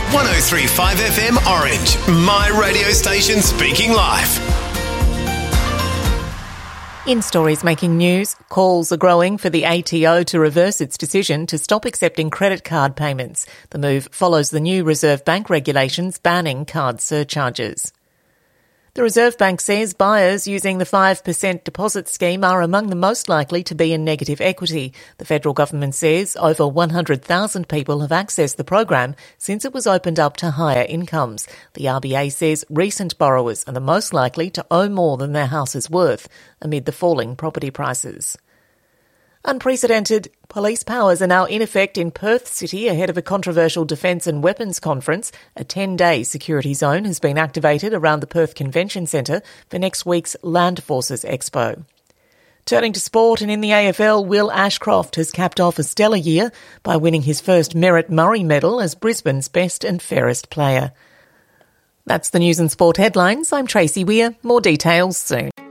103.5 FM Orange, my radio station speaking live. In stories making news, calls are growing for the ATO to reverse its decision to stop accepting credit card payments. The move follows the new Reserve Bank regulations banning card surcharges. The Reserve Bank says buyers using the 5% deposit scheme are among the most likely to be in negative equity. The federal government says over 100,000 people have accessed the program since it was opened up to higher incomes. The RBA says recent borrowers are the most likely to owe more than their house is worth amid the falling property prices. Unprecedented police powers are now in effect in Perth City ahead of a controversial defence and weapons conference. A 10-day security zone has been activated around the Perth Convention Centre for next week's Land Forces Expo. Turning to sport, and in the AFL, Will Ashcroft has capped off a stellar year by winning his first Merritt Murray medal as Brisbane's best and fairest player. That's the news and sport headlines. I'm Tracy Weir. More details soon.